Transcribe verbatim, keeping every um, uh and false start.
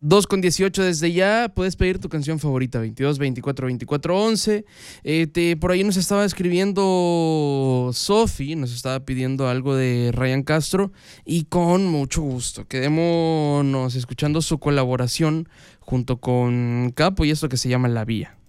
dos con dieciocho desde ya, puedes pedir tu canción favorita, veintidós, veinticuatro, veinticuatro, once. Eh, te, por ahí nos estaba escribiendo Sofi, nos estaba pidiendo algo de Ryan Castro y con mucho gusto. Quedémonos escuchando su colaboración junto con Capo y esto que se llama La Vía.